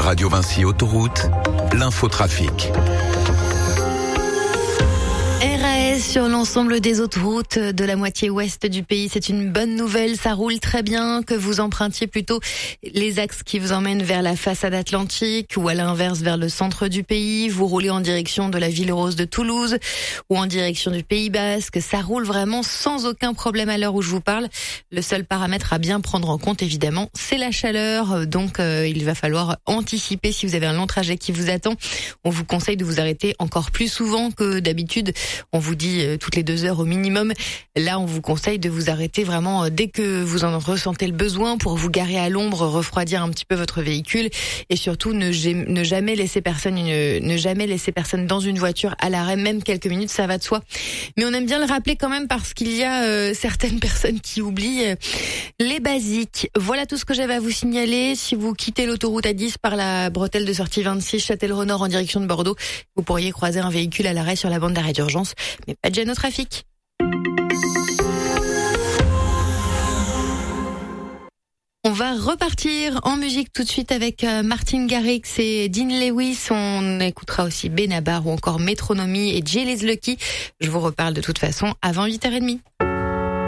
Radio Vinci Autoroute, l'infotrafic. RAS sur l'ensemble des autoroutes de la moitié ouest du pays. C'est une bonne nouvelle, ça roule très bien, que vous empruntiez plutôt les axes qui vous emmènent vers la façade atlantique ou à l'inverse vers le centre du pays. Vous roulez en direction de la ville rose de Toulouse ou en direction du Pays Basque. Ça roule vraiment sans aucun problème à l'heure où je vous parle. Le seul paramètre à bien prendre en compte, évidemment, c'est la chaleur. Donc, il va falloir anticiper si vous avez un long trajet qui vous attend. On vous conseille de vous arrêter encore plus souvent que d'habitude. On vous dit toutes les 2 heures au minimum. Là, on vous conseille de vous arrêter vraiment dès que vous en ressentez le besoin pour vous garer à l'ombre, refroidir un petit peu votre véhicule et surtout ne jamais laisser personne dans une voiture à l'arrêt, même quelques minutes, ça va de soi. Mais on aime bien le rappeler quand même parce qu'il y a certaines personnes qui oublient les basiques. Voilà tout ce que j'avais à vous signaler. Si vous quittez l'autoroute A10 par la bretelle de sortie 26 Châtellerault-Nord en direction de Bordeaux, vous pourriez croiser un véhicule à l'arrêt sur la bande d'arrêt d'urgence, mais pas de gêne au trafic. On va repartir en musique tout de suite avec Martin Garrix et Dean Lewis. On écoutera aussi Benabar ou encore Métronomie et Jelly's Lucky. Je vous reparle de toute façon avant 8h30.